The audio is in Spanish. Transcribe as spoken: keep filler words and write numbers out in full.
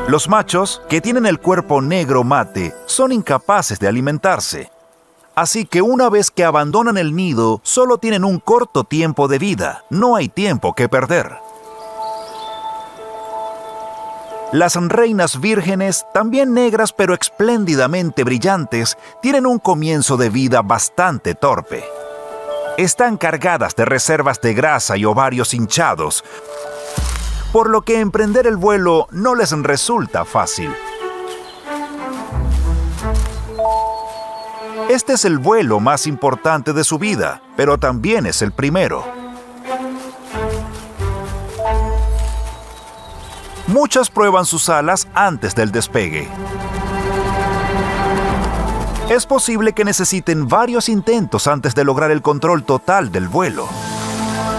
Los machos, que tienen el cuerpo negro mate, son incapaces de alimentarse. Así que una vez que abandonan el nido, solo tienen un corto tiempo de vida. No hay tiempo que perder. Las reinas vírgenes, también negras pero espléndidamente brillantes, tienen un comienzo de vida bastante torpe. Están cargadas de reservas de grasa y ovarios hinchados, por lo que emprender el vuelo no les resulta fácil. Este es el vuelo más importante de su vida, pero también es el primero. Muchas prueban sus alas antes del despegue. Es posible que necesiten varios intentos antes de lograr el control total del vuelo.